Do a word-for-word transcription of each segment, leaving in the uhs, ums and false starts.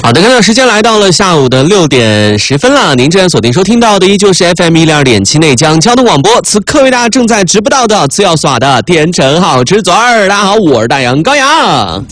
好的，看到时间来到了下午的六点十分了，您正在锁定收听到的依旧是 F M 一零二点七内江交通广播，此刻为大家正在直播到的次要耍的天成好吃嘴儿。大家好，我是大杨高阳。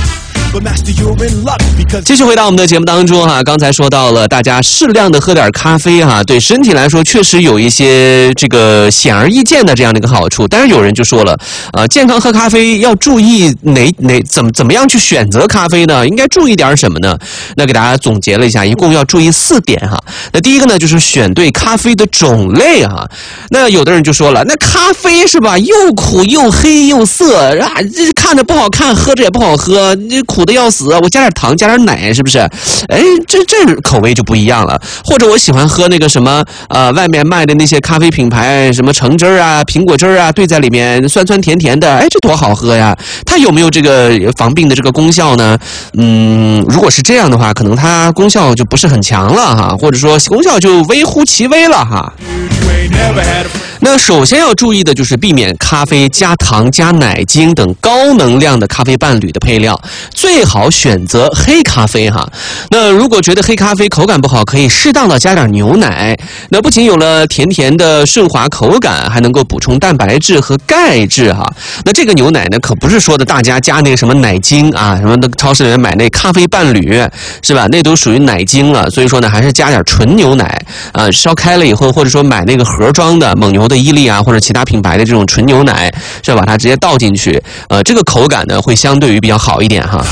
继续回到我们的节目当中哈，刚才说到了大家适量的喝点咖啡哈，对身体来说确实有一些这个显而易见的这样的一个好处。但是有人就说了，呃，健康喝咖啡要注意哪哪怎么怎么样去选择咖啡呢？应该注意点什么呢？那给大家总结了一下，一共要注意四点哈。那第一个呢，就是选对咖啡的种类哈。那有的人就说了，那咖啡是吧，又苦又黑又涩啊，这看着不好看，喝着也不好喝，这苦的要死，我加点糖加点奶是不是？哎，这这口味就不一样了。或者我喜欢喝那个什么呃外面卖的那些咖啡品牌，什么橙汁啊、苹果汁啊，兑在里面酸酸甜甜的，哎，这多好喝呀！它有没有这个防病的这个功效呢？嗯，如果是这样的话，可能它功效就不是很强了哈，或者说功效就微乎其微了哈。那首先要注意的就是避免咖啡加糖加奶精等高能量的咖啡伴侣的配料，最好选择黑咖啡哈。那如果觉得黑咖啡口感不好，可以适当的加点牛奶，那不仅有了甜甜的顺滑口感，还能够补充蛋白质和钙质哈。那这个牛奶呢，可不是说的大家加那个什么奶精啊，什么的超市里面买那咖啡伴侣是吧？那都属于奶精了，所以说呢，还是加点纯牛奶啊，烧开了以后，或者说买那个盒装的蒙牛的伊利啊，或者其他品牌的这种纯牛奶，是吧？把它直接倒进去，呃，这个口感呢会相对于比较好一点哈。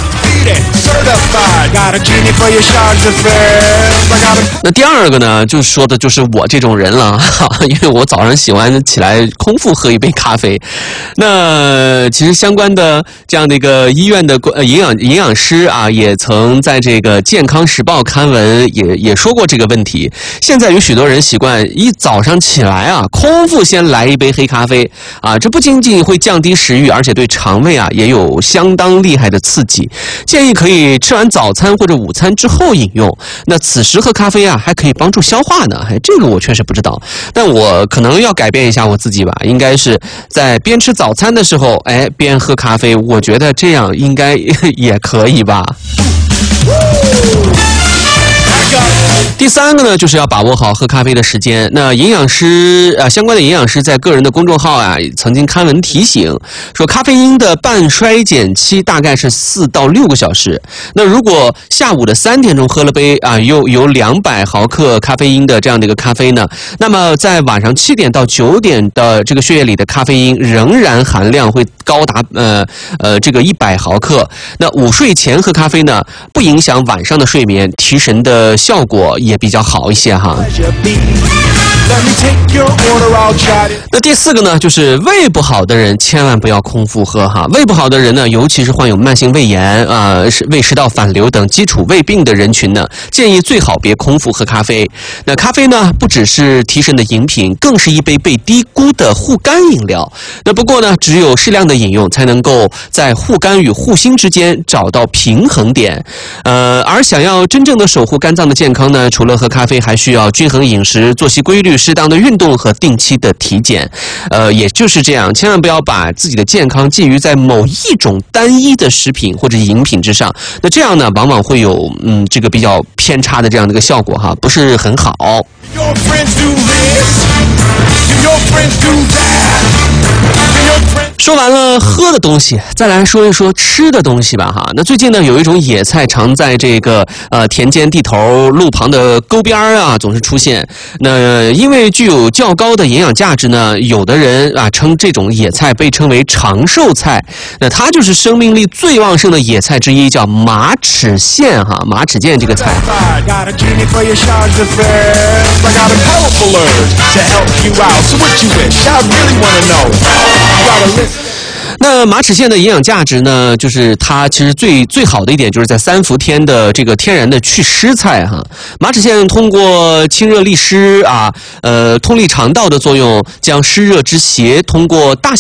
那第二个呢，就说的就是我这种人了，因为我早上喜欢起来空腹喝一杯咖啡。那其实相关的这样的一个医院的营养营养师啊，也曾在这个健康时报刊文也也说过这个问题。现在有许多人习惯一早上起来啊，空腹先来一杯黑咖啡啊，这不仅仅会降低食欲，而且对肠胃啊也有相当厉害的刺激。建议可以吃完早餐或者午餐之后饮用。那此时喝咖啡啊，还可以帮助消化呢。哎，这个我确实不知道，但我可能要改变一下我自己吧，应该是在边吃早餐的时候，哎，边喝咖啡。我觉得这样应该也可以吧。第三个呢，就是要把握好喝咖啡的时间。那营养师啊，相关的营养师在个人的公众号啊，曾经刊文提醒说，咖啡因的半衰减期大概是四到六个小时。那如果下午的三点钟喝了杯啊，又有两百毫克咖啡因的这样的一个咖啡呢，那么在晚上七点到九点的这个血液里的咖啡因仍然含量会高达呃呃这个一百毫克。那午睡前喝咖啡呢，不影响晚上的睡眠，提神的效果也比较好一些哈。那第四个呢，就是胃不好的人千万不要空腹喝哈。胃不好的人呢，尤其是患有慢性胃炎啊、胃食道反流等基础胃病的人群呢，建议最好别空腹喝咖啡。那咖啡呢，不只是提神的饮品，更是一杯被低估的护肝饮料。那不过呢，只有适量的饮用，才能够在护肝与护心之间找到平衡点。呃，而想要真正的守护肝脏的健康呢，除了喝咖啡，还需要均衡饮食、作息规律、适当的运动和定期的体检。呃，也就是这样，千万不要把自己的健康寄予在某一种单一的食品或者饮品之上。那这样呢，往往会有嗯这个比较偏差的这样的一个效果哈，不是很好。说完了喝的东西，再来说一说吃的东西吧哈。那最近呢，有一种野菜常在这个呃田间地头、路旁的沟边啊总是出现。那因为具有较高的营养价值呢，有的人啊称这种野菜被称为长寿菜。那它就是生命力最旺盛的野菜之一，叫马齿苋哈。马齿苋这个菜。那马齿苋的营养价值呢，就是它其实最最好的一点，就是在三伏天的这个天然的祛湿菜哈。马齿苋通过清热利湿啊，呃，通利肠道的作用，将湿热之邪通过大